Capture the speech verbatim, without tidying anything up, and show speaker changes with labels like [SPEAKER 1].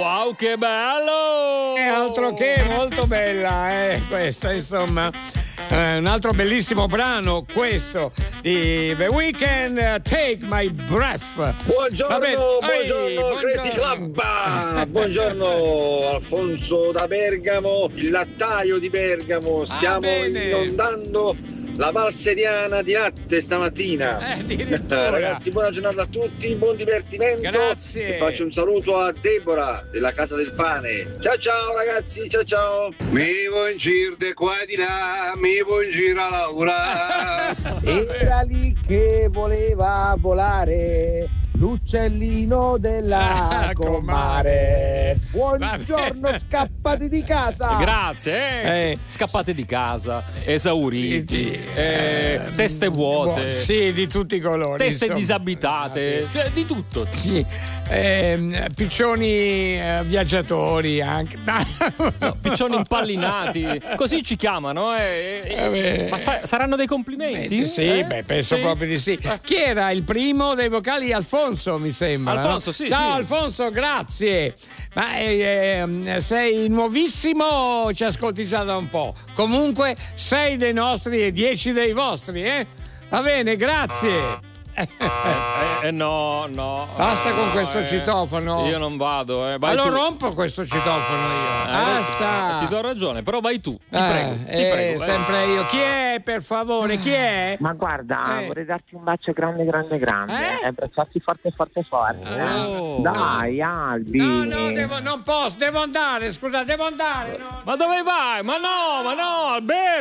[SPEAKER 1] Wow, che bello!
[SPEAKER 2] È altro che molto bella, eh, questa, insomma. Eh, un altro bellissimo brano, questo di The Weeknd, Take My Breath.
[SPEAKER 3] Buongiorno, buongiorno,
[SPEAKER 2] Ehi,
[SPEAKER 3] Crazy Club. Buongiorno Alfonso da Bergamo, il lattaio di Bergamo. Stiamo
[SPEAKER 2] ah,
[SPEAKER 3] inondando la Val Seriana di latte stamattina.
[SPEAKER 2] Eh,
[SPEAKER 3] ragazzi, buona giornata a tutti, buon divertimento.
[SPEAKER 2] Grazie.
[SPEAKER 3] E faccio un saluto a Deborah della Casa del Pane. Ciao ciao ragazzi, ciao ciao.
[SPEAKER 4] Mi vuoi in giro di qua e di là, mi vuoi in giro a lavorare.
[SPEAKER 5] Era lì che voleva volare l'uccellino della
[SPEAKER 2] Ah,
[SPEAKER 5] comare. Buongiorno, scappati di casa.
[SPEAKER 1] Grazie, eh.
[SPEAKER 2] Eh.
[SPEAKER 1] Scappate di casa, esauriti, eh, teste vuote,
[SPEAKER 2] sì, di tutti i colori,
[SPEAKER 1] teste
[SPEAKER 2] insomma.
[SPEAKER 1] disabitate, cioè, di tutto.
[SPEAKER 2] Sì. Eh, piccioni eh, viaggiatori anche.
[SPEAKER 1] No, piccioni impallinati, così ci chiamano. Eh, eh, ma sa- saranno dei complimenti?
[SPEAKER 2] Sì,
[SPEAKER 1] eh?
[SPEAKER 2] beh, penso
[SPEAKER 1] sì?
[SPEAKER 2] proprio di sì. Chi era il primo dei vocali? Alfonso, mi sembra.
[SPEAKER 1] Alfonso,
[SPEAKER 2] no?
[SPEAKER 1] sì,
[SPEAKER 2] Ciao
[SPEAKER 1] sì.
[SPEAKER 2] Alfonso, grazie. Ma eh, eh, sei nuovissimo, ci ascolti già da un po'. Comunque sei dei nostri e dieci dei vostri, eh? Va bene, grazie.
[SPEAKER 1] Eh, eh, no, no.
[SPEAKER 2] Basta con questo
[SPEAKER 1] eh,
[SPEAKER 2] citofono.
[SPEAKER 1] Io non vado, eh. Vai
[SPEAKER 2] Allora
[SPEAKER 1] tu.
[SPEAKER 2] rompo questo citofono io.
[SPEAKER 1] Eh,
[SPEAKER 2] Basta.
[SPEAKER 1] Ti do ragione, però vai tu. Ti
[SPEAKER 2] Ah,
[SPEAKER 1] prego, ti
[SPEAKER 2] eh,
[SPEAKER 1] prego.
[SPEAKER 2] sempre io. Chi è, per favore? Chi è?
[SPEAKER 5] Ma guarda,
[SPEAKER 2] Eh.
[SPEAKER 5] vorrei darti un bacio grande, grande, grande.
[SPEAKER 2] Eh?
[SPEAKER 5] E abbracciarti forte, forte, forte.
[SPEAKER 1] Oh.
[SPEAKER 5] Dai, Albi.
[SPEAKER 2] No, no, devo, non posso, devo andare, scusa, devo andare. No.
[SPEAKER 1] Ma dove vai? Ma no, ma no, Alberto!